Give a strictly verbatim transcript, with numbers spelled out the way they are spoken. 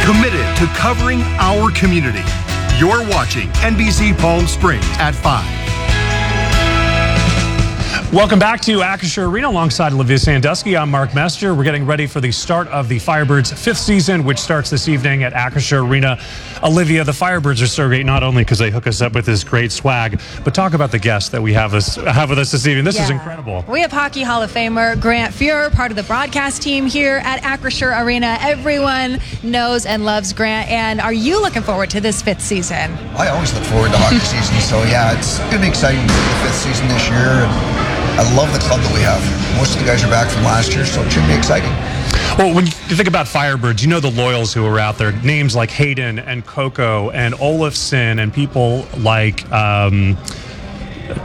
committed to covering our community. You're watching N B C Palm Springs at five. Welcome back to Acrisure Arena alongside Olivia Sandusky. I'm Mark Messer. We're getting ready for the start of the Firebirds' fifth season, which starts this evening at Acrisure Arena. Olivia, the Firebirds are so great not only because they hook us up with this great swag, but talk about the guests that we have us have with us this evening. This yeah. is incredible. We have Hockey Hall of Famer Grant Fuhr, part of the broadcast team here at Acrisure Arena. Everyone knows and loves Grant. And are you looking forward to this fifth season? I always look forward to hockey season, so yeah, it's going to be exciting for the fifth season this year. And I love the club that we have. Most of the guys are back from last year, so it should be exciting. Well, when you think about Firebirds, you know the loyals who are out there. Names like Hayden and Coco and Olafson and people like um,